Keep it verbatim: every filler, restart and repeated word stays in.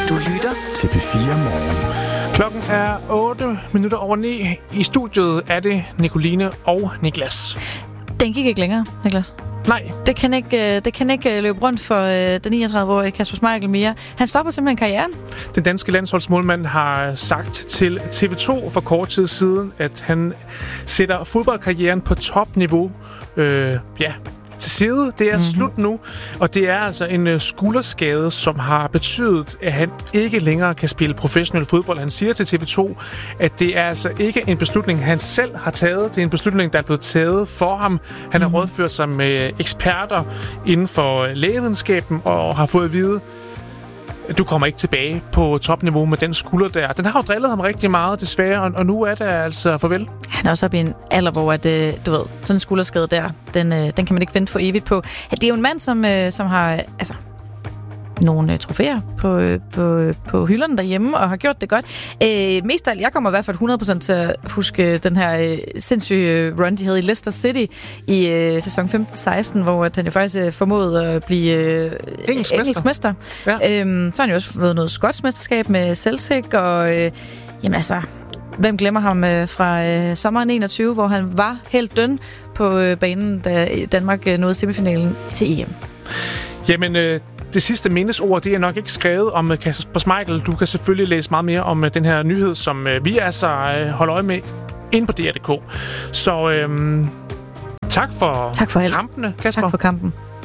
Du lytter til P fire Morgen. Klokken er otte minutter over ni. I studiet er det Nicoline og Niklas. Den gik ikke længere, Niklas. Nej. Det kan ikke, det kan ikke løbe rundt for den niogtredive-årige Kasper Schmeichel mere. Han stopper simpelthen karrieren. Den danske landsholdsmålmand har sagt til T V to for kort tid siden, at han sætter fodboldkarrieren på topniveau. Øh, ja, til side. Det er mm-hmm. slut nu, og det er altså en skulderskade, som har betydet, at han ikke længere kan spille professionel fodbold. Han siger til T V to, at det er altså ikke en beslutning, han selv har taget. Det er en beslutning, der er blevet taget for ham. Han har mm-hmm. rådført sig med eksperter inden for lægevidenskaben og har fået at vide, du kommer ikke tilbage på topniveau med den skulder der. Den har jo drillet ham rigtig meget, desværre, og nu er det altså farvel. Han er også oppe i en alder, hvor at, du ved, sådan en skulderskade der, den, den kan man ikke vente for evigt på. Det er jo en mand, som, som har altså, nogle trofæer på, på, på hylderne derhjemme, og har gjort det godt. Øh, mest af alt, jeg kommer i hvert fald hundrede procent til at huske den her øh, sindssyge run, de havde i Leicester City i øh, sæson femten seksten, hvor han jo faktisk øh, formåede at blive øh, engelsk, engelsk mester. Ja. Øh, så har han jo også fået noget skotsk mesterskab med Celtic, og øh, jamen altså, hvem glemmer ham øh, fra øh, sommeren enogtyve, hvor han var helt døn på øh, banen, da Danmark øh, nåede semifinalen til E M. Jamen, øh det sidste mindesord, det er nok ikke skrevet om Kasper Schmeichel. Du kan selvfølgelig læse meget mere om den her nyhed, som vi altså holder øje med inde på D R punktum d k. Så øhm, tak for, tak for kampene, Kasper. Tak for kampen.